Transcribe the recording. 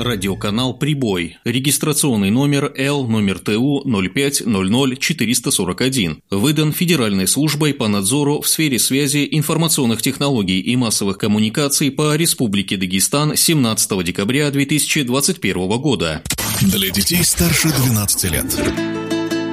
радиоканал «Прибой», регистрационный номер Л номер ТУ 0500441, выдан Федеральной службой по надзору в сфере связи, информационных технологий и массовых коммуникаций по Республике Дагестан 17 декабря 2021 года. Для детей старше 12 лет.